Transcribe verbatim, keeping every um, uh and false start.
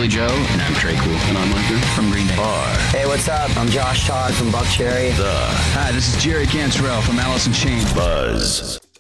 Billy Joe. And I'm Trey Cool. And I'm Micah From Green Day. R. Hey, what's up? I'm Josh Todd from Buckcherry. The Hi, this is Jerry Cantrell from Alice in Chains. Buzz.